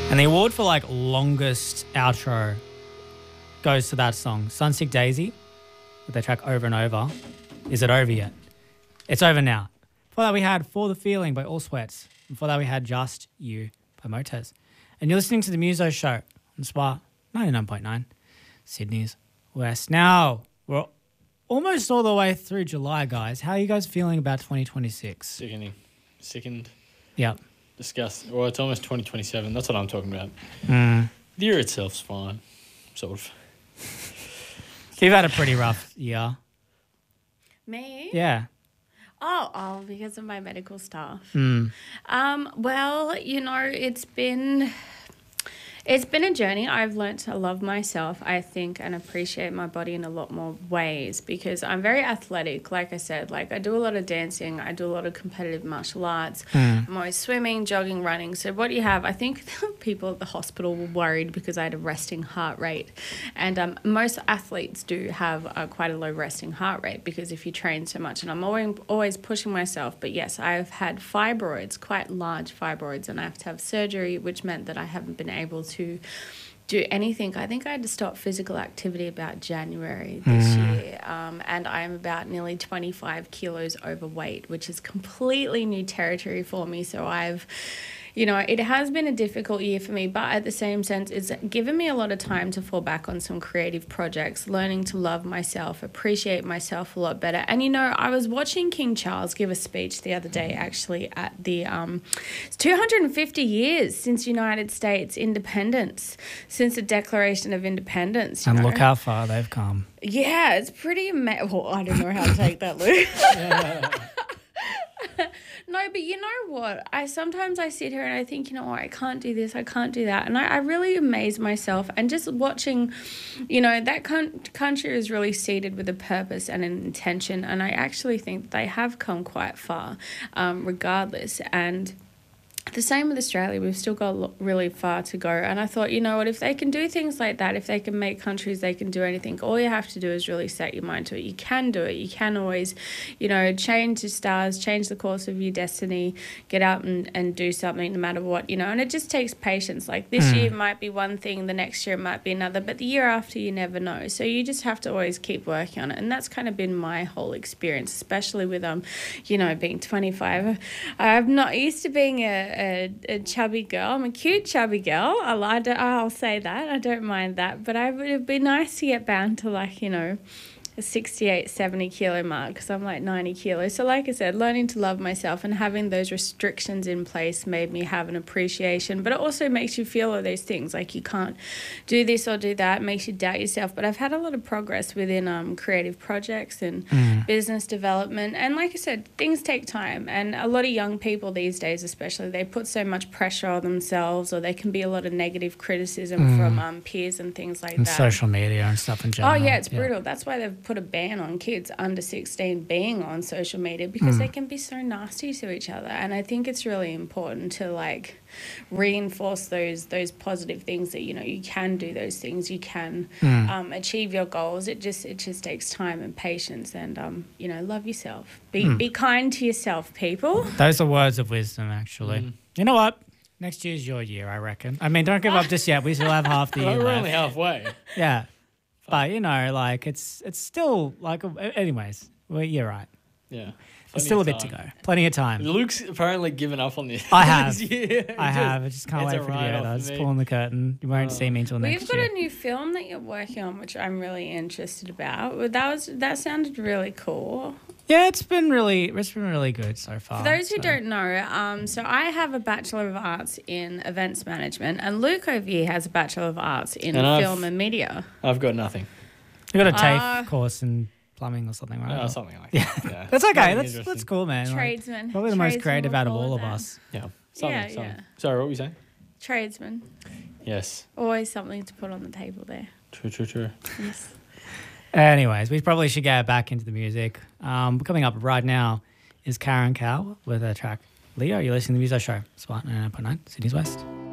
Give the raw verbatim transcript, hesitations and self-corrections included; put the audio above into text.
And the award for like longest outro goes to that song, Sunsick Daisy, with their track Over and Over. Is it over yet? It's over now. Before that we had For the Feeling by All Sweats. Before that we had Just You by Motez. And you're listening to the Muso Show on Spa ninety-nine point nine, Sydney's West. Now, we're almost all the way through July, guys. How are you guys feeling about twenty twenty-six? Sickening. Sickened. Yep. Disgusting. Well, it's almost twenty twenty-seven. That's what I'm talking about. Mm. The year itself's fine. Sort of. You've had a pretty rough year. Me? Yeah. Oh, oh, because of my medical staff. Mm. Um, well, you know, it's been it's been a journey. I've learnt to love myself, I think, and appreciate my body in a lot more ways because I'm very athletic. Like I said, like I do a lot of dancing. I do a lot of competitive martial arts. Mm. I'm always swimming, jogging, running. So what you have, I think people at the hospital were worried because I had a resting heart rate. And um, most athletes do have uh, quite a low resting heart rate because if you train so much, and I'm always, always pushing myself. But yes, I've had fibroids, quite large fibroids, and I have to have surgery, which meant that I haven't been able to to do anything. I think I had to stop physical activity about January this mm. year, um, and I'm about nearly twenty-five kilos overweight, which is completely new territory for me. So I've You know, it has been a difficult year for me, but at the same sense, it's given me a lot of time to fall back on some creative projects, learning to love myself, appreciate myself a lot better. And, you know, I was watching King Charles give a speech the other day, actually, at the um, it's two hundred fifty years since United States independence, since the Declaration of Independence. You and know? Look how far they've come. Yeah, it's pretty amazing. Well, I don't know how to take that, Luke. No, but you know what? I sometimes I sit here and I think, you know what, I can't do this, I can't do that. And I, I really amaze myself. And just watching, you know, that con- country is really seated with a purpose and an intention. And I actually think they have come quite far, um, regardless. And the same with Australia, we've still got really far to go. And I thought, you know what, if they can do things like that, if they can make countries, they can do anything. All you have to do is really set your mind to it. You can do it. You can always, you know, change the stars, change the course of your destiny, get out and, and do something no matter what, you know. And it just takes patience. Like this mm. year might be one thing, the next year it might be another, but the year after you never know. So you just have to always keep working on it. And that's kind of been my whole experience, especially with, um, you know, being twenty-five. I'm not used to being a A, a chubby girl. I'm a cute chubby girl. I'll, I'll say that. I don't mind that. But I, it'd be nice to get bound to, like, you know, a sixty-eight, seventy kilo mark because I'm like ninety kilos. So like I said, learning to love myself and having those restrictions in place made me have an appreciation, but it also makes you feel all those things like you can't do this or do that. It makes you doubt yourself. But I've had a lot of progress within um, creative projects and mm. business development. And like I said, things take time. And a lot of young people these days especially, they put so much pressure on themselves, or there can be a lot of negative criticism mm. from um, peers and things like and that. social media and stuff in general. Oh, yeah, it's yeah. brutal. That's why they've put a ban on kids under sixteen being on social media because mm. they can be so nasty to each other. And I think it's really important to like reinforce those those positive things that, you know, you can do those things, you can mm. um, achieve your goals. It just it just takes time and patience and, um, you know, love yourself. Be, mm. be kind to yourself, people. Those are words of wisdom, actually. Mm. You know what? Next year's your year, I reckon. I mean, don't give up just yet. We still have half the year We're left. only halfway. Yeah. But, you know, like, it's it's still, like, anyways, well, you're right. Yeah. There's still a bit to go. Plenty of time. Luke's apparently given up on this. I have. yeah, I have. I just can't wait for the video. though. Just pulling the curtain. You won't oh. see me until next We've got year. a new film that you're working on, which I'm really interested about. That was that sounded really cool. Yeah, it's been really, it's been really good so far. For those who so. don't know, um, so I have a Bachelor of Arts in Events Management, and Luke over here has a Bachelor of Arts in and Film and Media. I've got nothing. You got a TAFE uh, course in plumbing or something, right? Oh, something like yeah. that. Yeah, that's okay. That's that's cool, man. Tradesman. Like, probably the Tradesman most creative out of all of that. us. Yeah. Something, yeah, something. yeah. Sorry, what were you saying? Tradesman. Yes. Always something to put on the table there. True, true, true. Yes. Anyways, we probably should get back into the music. Um, coming up right now is Karen Cow with her track Leo. You're listening to the Muso Show. Spot ninety-nine point nine, Sydney's West.